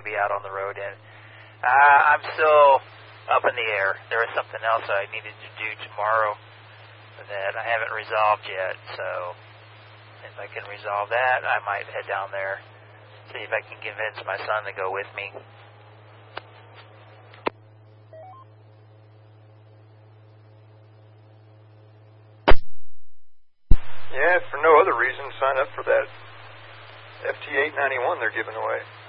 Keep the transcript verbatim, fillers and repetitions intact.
to be out on the road in. Uh, I'm still up in the air. There is something else I needed to do tomorrow that I haven't resolved yet, so if I can resolve that, I might head down there, see if I can convince my son to go with me. Yeah, for no other reason, sign up for that F T eight ninety-one they're giving away.